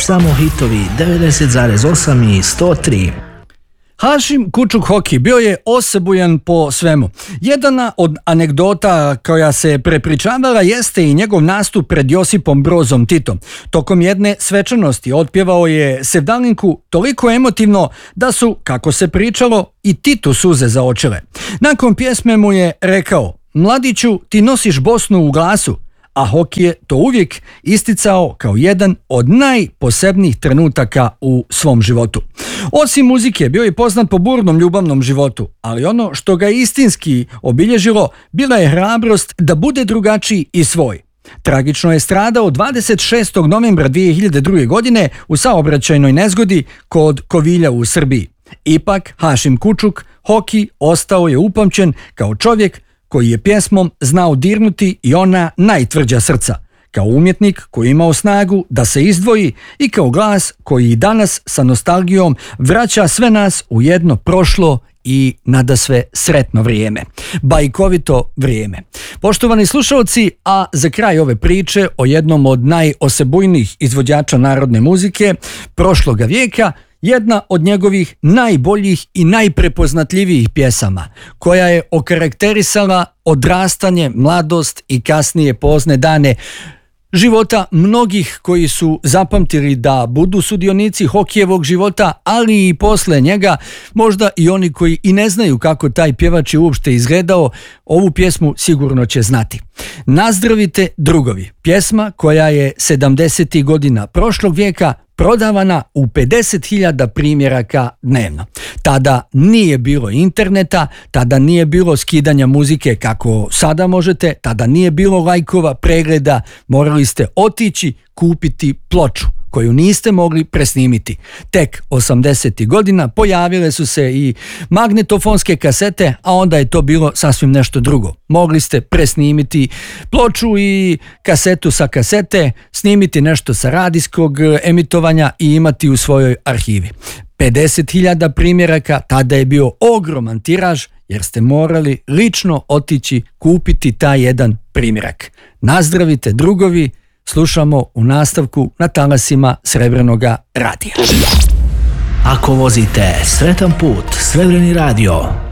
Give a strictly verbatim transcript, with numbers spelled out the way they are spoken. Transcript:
Samo hitovi devedeset zarez osam i sto tri. Hašim Kučuk Hoki bio je osebujan po svemu. Jedna od anegdota koja se prepričavala jeste i njegov nastup pred Josipom Brozom Titom. Tokom jedne svečanosti otpjevao je Sevdalinku toliko emotivno da su, kako se pričalo, i Titu suze zaočile. Nakon pjesme mu je rekao: "Mladiću, ti nosiš Bosnu u glasu", a Hoki je to uvijek isticao kao jedan od najposebnijih trenutaka u svom životu. Osim muzike, bio je poznat po burnom ljubavnom životu, ali ono što ga je istinski obilježilo bila je hrabrost da bude drugačiji i svoj. Tragično je stradao dvadeset šestog novembra dvije hiljade druge. godine u saobraćajnoj nezgodi kod Kovilja u Srbiji. Ipak, Hašim Kučuk Hoki ostao je upamćen kao čovjek koji je pjesmom znao dirnuti i ona najtvrđa srca, kao umjetnik koji je imao snagu da se izdvoji i kao glas koji i danas sa nostalgijom vraća sve nas u jedno prošlo i nadasve sretno vrijeme. Bajkovito vrijeme. Poštovani slušalci, a za kraj ove priče o jednom od najosebujnijih izvođača narodne muzike prošloga vijeka, jedna od njegovih najboljih i najprepoznatljivijih pjesama, koja je okarakterisala odrastanje, mladost i kasnije pozne dane života mnogih koji su zapamtili da budu sudionici Hokijevog života, ali i posle njega, možda i oni koji i ne znaju kako taj pjevač je uopšte izgledao, ovu pjesmu sigurno će znati. Nazdravite drugovi, pjesma koja je sedamdesetih godina prošlog vijeka prodavana u pedeset hiljada primjeraka dnevno. Tada nije bilo interneta, tada nije bilo skidanja muzike kako sada možete, tada nije bilo lajkova, pregleda, morali ste otići kupiti ploču koju niste mogli presnimiti. Tek osamdesetih godina pojavile su se i magnetofonske kasete, a onda je to bilo sasvim nešto drugo. Mogli ste presnimiti ploču i kasetu sa kasete, snimiti nešto sa radijskog emitovanja i imati u svojoj arhivi. pedeset hiljada primjeraka, tada je bio ogroman tiraž jer ste morali lično otići kupiti taj jedan primjerak. Nazdravite drugovi, slušamo u nastavku na talasima Srebrenoga radija. Ako vozite, sretan put, Srebreni radio.